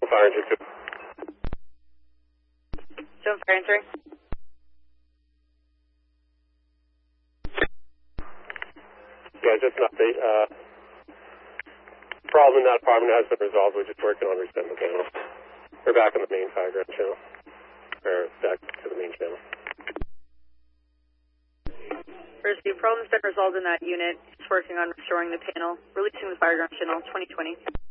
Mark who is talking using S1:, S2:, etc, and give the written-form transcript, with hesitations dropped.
S1: Fire engine 2.
S2: Show fire engine 3.
S1: Yeah, just an update. Problem in that apartment has been resolved. We're just working on resetting the panel. We're back on the main fire ground channel. Or back to the main channel.
S2: First, the problem's been resolved in that unit. It's working on restoring the panel, releasing the fire ground channel 2020.